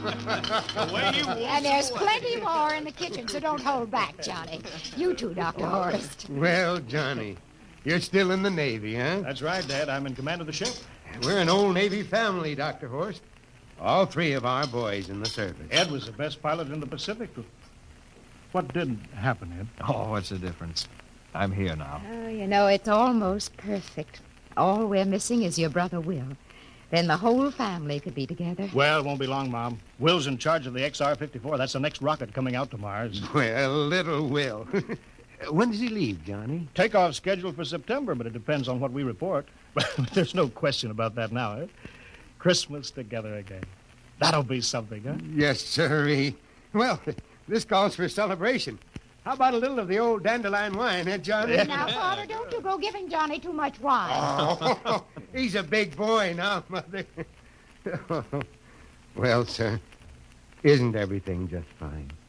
The way you walk And there's away. plenty more in the kitchen, so don't hold back, Johnny. You too, Dr. Horst. Well, Johnny, you're still in the Navy, huh? That's right, Dad. I'm in command of the ship. We're an old Navy family, Dr. Horst. All three of our boys in the service. Ed was the best pilot in the Pacific. What did happen, Ed? Oh, what's the difference? I'm here now. Oh, you know, it's almost perfect. All we're missing is your brother Will. Then the whole family could be together. Well, it won't be long, Mom. Will's in charge of the XR-54. That's the next rocket coming out to Mars. Well, little Will. When does he leave, Johnny? Takeoff scheduled for September, but it depends on what we report. There's no question about that now, eh? Christmas together again. That'll be something, huh? Yes, sirree. Well, this calls for celebration. How about a little of the old dandelion wine, eh, Johnny? Now, Father, don't you go giving Johnny too much wine. Oh, he's a big boy now, Mother. Well, sir, isn't everything just fine?